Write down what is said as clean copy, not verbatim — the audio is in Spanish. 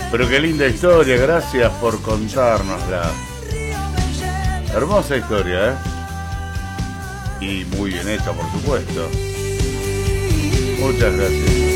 Pero qué linda historia, gracias por contárnosla. Hermosa historia, ¿eh? Y muy bien hecha, por supuesto. Muchas gracias.